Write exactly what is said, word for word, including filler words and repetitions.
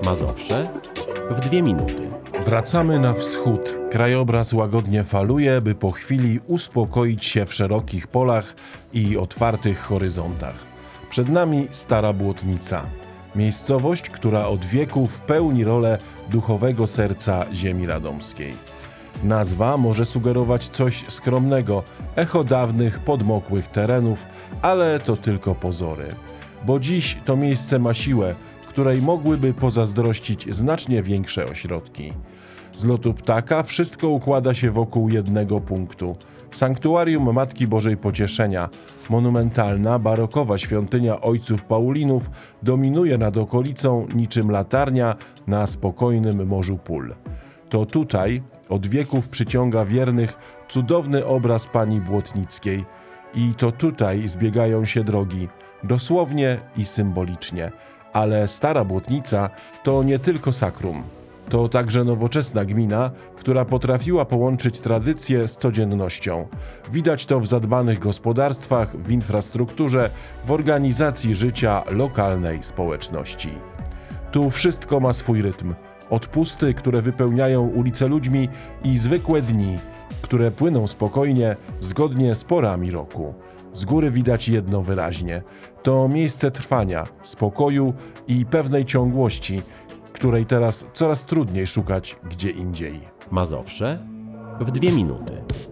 Mazowsze w dwie minuty. Wracamy na wschód. Krajobraz łagodnie faluje, by po chwili uspokoić się w szerokich polach i otwartych horyzontach. Przed nami Stara Błotnica. Miejscowość, która od wieków pełni rolę duchowego serca ziemi radomskiej. Nazwa może sugerować coś skromnego, echo dawnych, podmokłych terenów, ale to tylko pozory. Bo dziś to miejsce ma siłę, której mogłyby pozazdrościć znacznie większe ośrodki. Z lotu ptaka wszystko układa się wokół jednego punktu. Sanktuarium Matki Bożej Pocieszenia, monumentalna, barokowa świątynia ojców Paulinów, dominuje nad okolicą niczym latarnia na spokojnym morzu pól. To tutaj od wieków przyciąga wiernych cudowny obraz Pani Błotnickiej i to tutaj zbiegają się drogi, dosłownie i symbolicznie. Ale Stara Błotnica to nie tylko sakrum. To także nowoczesna gmina, która potrafiła połączyć tradycję z codziennością. Widać to w zadbanych gospodarstwach, w infrastrukturze, w organizacji życia lokalnej społeczności. Tu wszystko ma swój rytm. Odpusty, które wypełniają ulice ludźmi i zwykłe dni, które płyną spokojnie, zgodnie z porami roku. Z góry widać jedno wyraźnie. To miejsce trwania, spokoju i pewnej ciągłości, której teraz coraz trudniej szukać gdzie indziej. Mazowsze w dwie minuty.